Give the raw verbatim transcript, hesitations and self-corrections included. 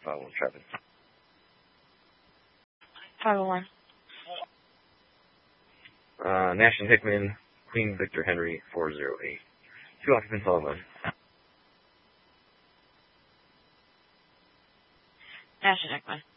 five one traffic. five oh one. Uh, Nash and Hickman, Queen Victor Henry, four zero eight. Two occupants all one. Nash and Hickman.